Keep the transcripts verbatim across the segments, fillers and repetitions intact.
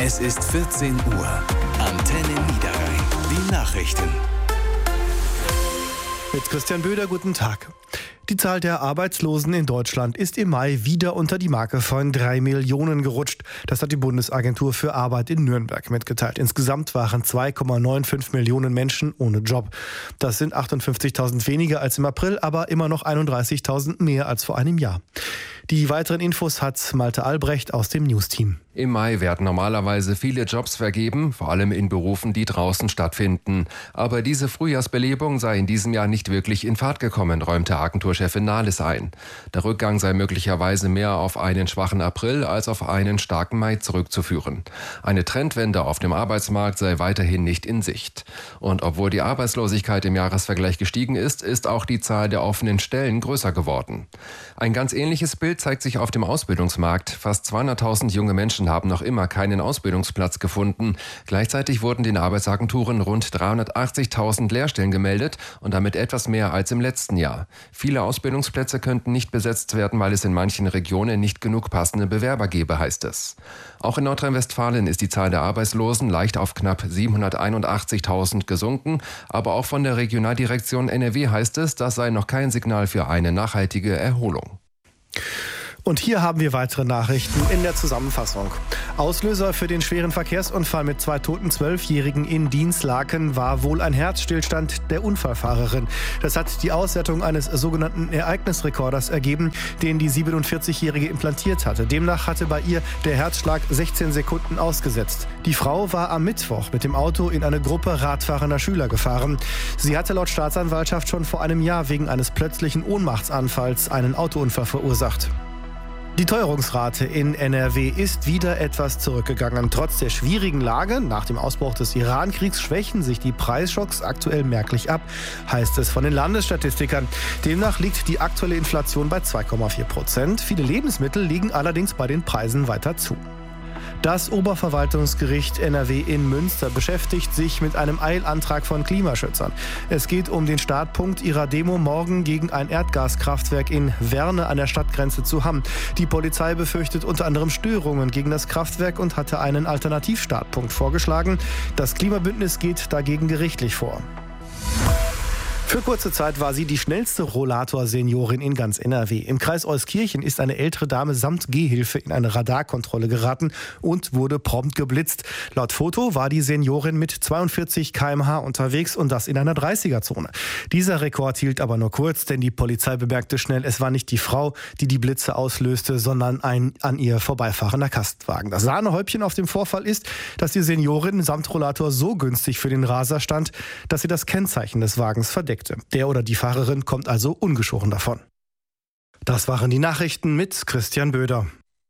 Es ist vierzehn Uhr. Antenne Niederrhein. Die Nachrichten. Mit Christian Böder, guten Tag. Die Zahl der Arbeitslosen in Deutschland ist im Mai wieder unter die Marke von drei Millionen gerutscht. Das hat die Bundesagentur für Arbeit in Nürnberg mitgeteilt. Insgesamt waren zwei Komma fünfundneunzig Millionen Menschen ohne Job. Das sind achtundfünfzigtausend weniger als im April, aber immer noch einunddreißigtausend mehr als vor einem Jahr. Die weiteren Infos hat Malte Albrecht aus dem News-Team. Im Mai werden normalerweise viele Jobs vergeben, vor allem in Berufen, die draußen stattfinden. Aber diese Frühjahrsbelebung sei in diesem Jahr nicht wirklich in Fahrt gekommen, räumte Agenturchefin Nahles ein. Der Rückgang sei möglicherweise mehr auf einen schwachen April als auf einen starken Mai zurückzuführen. Eine Trendwende auf dem Arbeitsmarkt sei weiterhin nicht in Sicht. Und obwohl die Arbeitslosigkeit im Jahresvergleich gestiegen ist, ist auch die Zahl der offenen Stellen größer geworden. Ein ganz ähnliches Bild zeigt sich auf dem Ausbildungsmarkt. Fast zweihunderttausend junge Menschen haben noch immer keinen Ausbildungsplatz gefunden. Gleichzeitig wurden den Arbeitsagenturen rund dreihundertachtzigtausend Lehrstellen gemeldet und damit etwas mehr als im letzten Jahr. Viele Ausbildungsplätze könnten nicht besetzt werden, weil es in manchen Regionen nicht genug passende Bewerber gebe, heißt es. Auch in Nordrhein-Westfalen ist die Zahl der Arbeitslosen leicht auf knapp siebenhunderteinundachtzigtausend gesunken. Aber auch von der Regionaldirektion N R W heißt es, das sei noch kein Signal für eine nachhaltige Erholung. Und hier haben wir weitere Nachrichten in der Zusammenfassung. Auslöser für den schweren Verkehrsunfall mit zwei toten Zwölfjährigen in Dinslaken war wohl ein Herzstillstand der Unfallfahrerin. Das hat die Auswertung eines sogenannten Ereignisrekorders ergeben, den die siebenundvierzigjährige implantiert hatte. Demnach hatte bei ihr der Herzschlag sechzehn Sekunden ausgesetzt. Die Frau war am Mittwoch mit dem Auto in eine Gruppe radfahrender Schüler gefahren. Sie hatte laut Staatsanwaltschaft schon vor einem Jahr wegen eines plötzlichen Ohnmachtsanfalls einen Autounfall verursacht. Die Teuerungsrate in N R W ist wieder etwas zurückgegangen. Trotz der schwierigen Lage nach dem Ausbruch des Iran-Kriegs schwächen sich die Preisschocks aktuell merklich ab, heißt es von den Landesstatistikern. Demnach liegt die aktuelle Inflation bei zwei Komma vier Prozent. Viele Lebensmittel liegen allerdings bei den Preisen weiter zu. Das Oberverwaltungsgericht N R W in Münster beschäftigt sich mit einem Eilantrag von Klimaschützern. Es geht um den Startpunkt ihrer Demo morgen gegen ein Erdgaskraftwerk in Werne an der Stadtgrenze zu Hamm. Die Polizei befürchtet unter anderem Störungen gegen das Kraftwerk und hatte einen Alternativstartpunkt vorgeschlagen. Das Klimabündnis geht dagegen gerichtlich vor. Für kurze Zeit war sie die schnellste Rollator-Seniorin in ganz N R W. Im Kreis Euskirchen ist eine ältere Dame samt Gehhilfe in eine Radarkontrolle geraten und wurde prompt geblitzt. Laut Foto war die Seniorin mit zweiundvierzig Kilometer pro Stunde unterwegs und das in einer dreißiger-Zone. Dieser Rekord hielt aber nur kurz, denn die Polizei bemerkte schnell, es war nicht die Frau, die die Blitze auslöste, sondern ein an ihr vorbeifahrender Kastenwagen. Das Sahnehäubchen auf dem Vorfall ist, dass die Seniorin samt Rollator so günstig für den Raser stand, dass sie das Kennzeichen des Wagens verdeckt. Der oder die Fahrerin kommt also ungeschoren davon. Das waren die Nachrichten mit Christian Böder.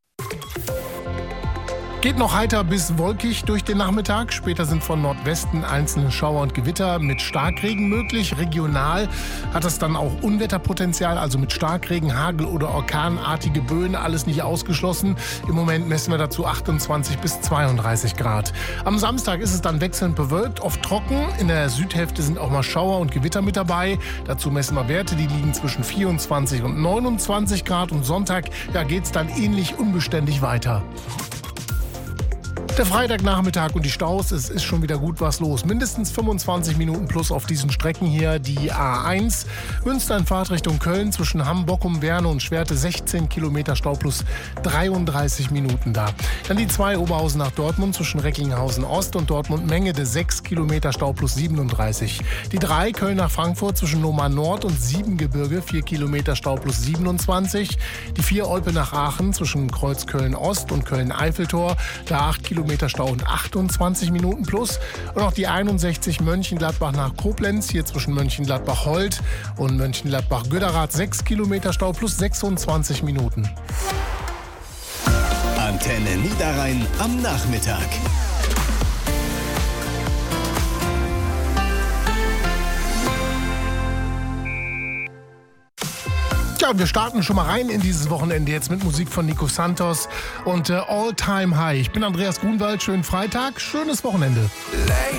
Geht noch heiter bis wolkig durch den Nachmittag. Später sind von Nordwesten einzelne Schauer und Gewitter mit Starkregen möglich. Regional hat es dann auch Unwetterpotenzial, also mit Starkregen, Hagel oder orkanartige Böen. Alles nicht ausgeschlossen. Im Moment messen wir dazu achtundzwanzig bis zweiunddreißig Grad. Am Samstag ist es dann wechselnd bewölkt, oft trocken. In der Südhälfte sind auch mal Schauer und Gewitter mit dabei. Dazu messen wir Werte, die liegen zwischen vierundzwanzig und neunundzwanzig Grad. Und Sonntag, ja, geht es dann ähnlich unbeständig weiter. Der Freitagnachmittag und die Staus, es ist schon wieder gut was los. Mindestens fünfundzwanzig Minuten plus auf diesen Strecken hier. Die A eins, Münster in Fahrtrichtung Köln zwischen Hamm, Bockum, Werne und Schwerte, sechzehn Kilometer Stau plus dreiunddreißig Minuten da. Dann die zwei Oberhausen nach Dortmund zwischen Recklinghausen Ost und Dortmund Mengede, sechs Kilometer Stau plus siebenunddreißig. Die drei Köln nach Frankfurt zwischen Lohmann Nord und Siebengebirge, vier Kilometer Stau plus siebenundzwanzig. Die vier Olpe nach Aachen zwischen Kreuz Köln Ost und Köln Eiffeltor, da acht Kilometer Stau und achtundzwanzig Minuten plus. Und auch die einundsechzig Mönchengladbach nach Koblenz, hier zwischen Mönchengladbach-Holt und Mönchengladbach-Göderath, sechs Kilometer Stau plus sechsundzwanzig Minuten. Antenne Niederrhein am Nachmittag. Ja, wir starten schon mal rein in dieses Wochenende jetzt mit Musik von Nico Santos und äh, All Time High. Ich bin Andreas Grunwald, schönen Freitag, schönes Wochenende. Late